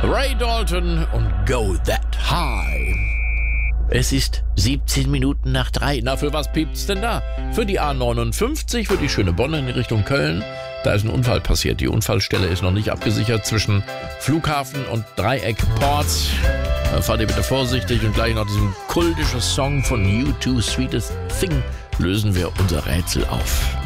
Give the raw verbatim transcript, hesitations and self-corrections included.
Ray Dalton und Go That High. Es ist siebzehn Minuten nach drei. Na, für was piept's denn da? Für die A neunundfünfzig, für die schöne Bonn in Richtung Köln. Da ist ein Unfall passiert. Die Unfallstelle ist noch nicht abgesichert zwischen Flughafen und Dreieck Ports. Da fahrt ihr bitte vorsichtig und gleich nach diesem kultischen Song von U zwei, Sweetest Thing, lösen wir unser Rätsel auf.